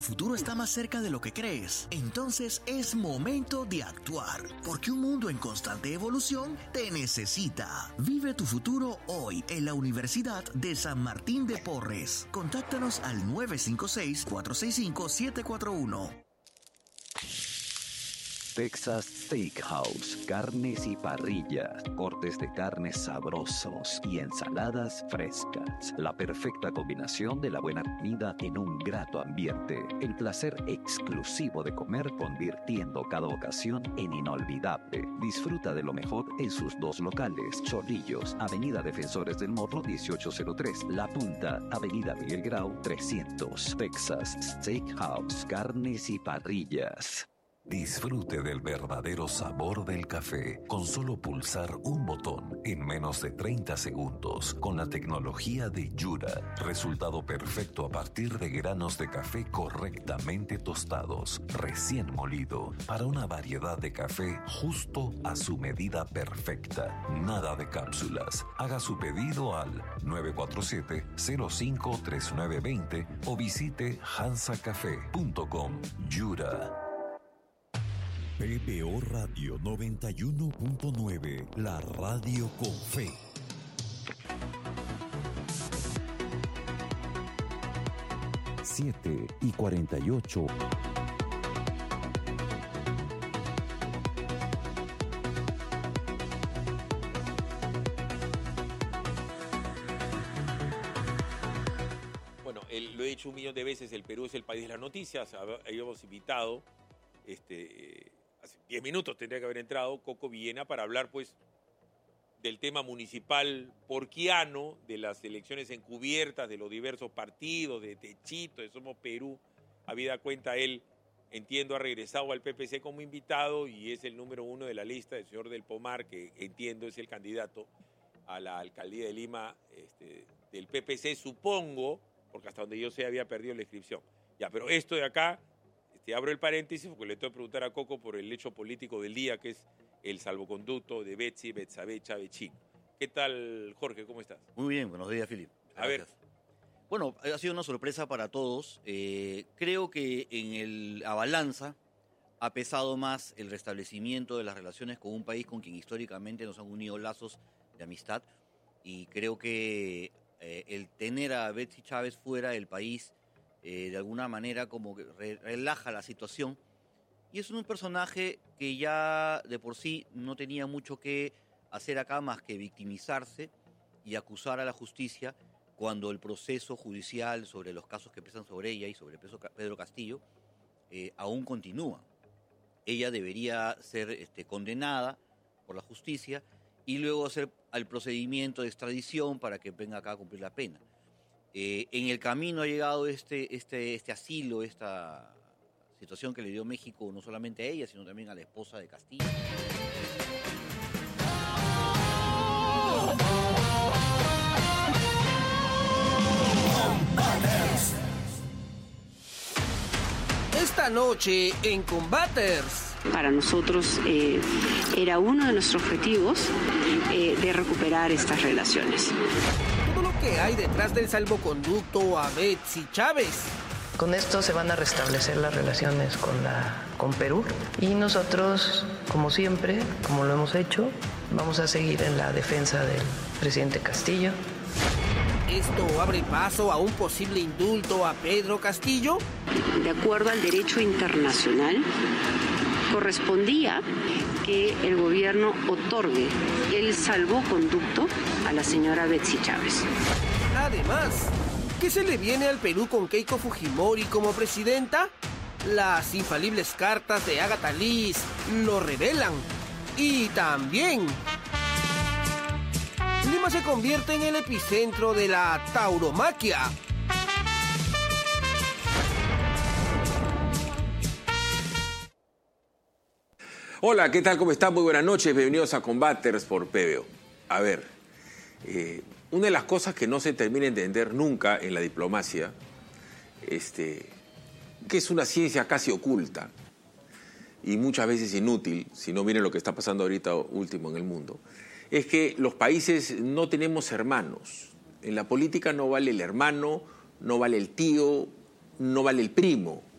El futuro está más cerca de lo que crees. Entonces es momento de actuar, porque un mundo en constante evolución te necesita. Vive tu futuro hoy en la Universidad de San Martín de Porres. Contáctanos al 956-465-741. Texas Steakhouse, carnes y parrillas, cortes de carnes sabrosos y ensaladas frescas. La perfecta combinación de la buena comida en un grato ambiente. El placer exclusivo de comer convirtiendo cada ocasión en inolvidable. Disfruta de lo mejor en sus dos locales. Chorrillos, Avenida Defensores del Morro 1803. La Punta, Avenida Miguel Grau 300. Texas Steakhouse, carnes y parrillas. Disfrute del verdadero sabor del café con solo pulsar un botón en menos de 30 segundos con la tecnología de Yura. Resultado perfecto a partir de granos de café correctamente tostados, recién molido, para una variedad de café justo a su medida perfecta. Nada de cápsulas. Haga su pedido al 947-053920 o visite hansacafé.com. Yura. PBO Radio 91.9, la radio con fe. Siete y 48. Bueno, lo he dicho 1.000.000 de veces, el Perú es el país de las noticias. Habíamos invitado hace 10 minutos tendría que haber entrado Coco Villena para hablar pues del tema municipal porquiano, de las elecciones encubiertas, de los diversos partidos, de Techito, de Somos Perú. Habida cuenta él, entiendo, ha regresado al PPC como invitado y es el número 1 de la lista del señor Del Pomar, que entiendo es el candidato a la alcaldía de Lima del PPC, supongo, porque hasta donde yo sé había perdido la inscripción. Ya, pero esto de acá, abro el paréntesis porque le tengo que preguntar a Coco por el hecho político del día, que es el salvoconducto de Betsy Betsabe Chavechín. ¿Qué tal, Jorge? ¿Cómo estás? Muy bien, buenos días, Filipe. A ver. Bueno, ha sido una sorpresa para todos. Creo que en la balanza ha pesado más el restablecimiento de las relaciones con un país con quien históricamente nos han unido lazos de amistad. Y creo que el tener a Betsy Chávez fuera del país de alguna manera como que relaja la situación. Y es un personaje que ya de por sí no tenía mucho que hacer acá más que victimizarse y acusar a la justicia cuando el proceso judicial sobre los casos que pesan sobre ella y sobre Pedro Castillo aún continúa. Ella debería ser condenada por la justicia y luego hacer el procedimiento de extradición para que venga acá a cumplir la pena. En el camino ha llegado este asilo, esta situación que le dio México no solamente a ella, sino también a la esposa de Castillo. Esta noche en Combaters. Para nosotros era uno de nuestros objetivos de recuperar estas relaciones. Todo lo que hay detrás del salvoconducto a Betsy Chávez. Con esto se van a restablecer las relaciones con Perú y nosotros, como siempre, como lo hemos hecho, vamos a seguir en la defensa del presidente Castillo. ¿Esto abre paso a un posible indulto a Pedro Castillo? De acuerdo al derecho internacional, correspondía que el gobierno otorgue el salvoconducto a la señora Betsy Chávez. Además, ¿qué se le viene al Perú con Keiko Fujimori como presidenta? Las infalibles cartas de Agatha Liz lo revelan. Y también, Lima se convierte en el epicentro de la tauromaquia. Hola, ¿qué tal? ¿Cómo están? Muy buenas noches. Bienvenidos a Combaters por PBO. A ver, una de las cosas que no se termina de entender nunca en la diplomacia, que es una ciencia casi oculta y muchas veces inútil, si no miren lo que está pasando ahorita último en el mundo, es que los países no tenemos hermanos. En la política no vale el hermano, no vale el tío, no vale el primo.